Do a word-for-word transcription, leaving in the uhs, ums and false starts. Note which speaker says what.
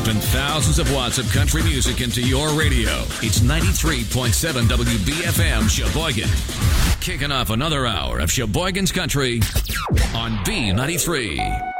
Speaker 1: pumping thousands of watts of country music into your radio. It's ninety-three point seven W B F M Sheboygan. Kicking off another hour of Sheboygan's Country on B ninety-three.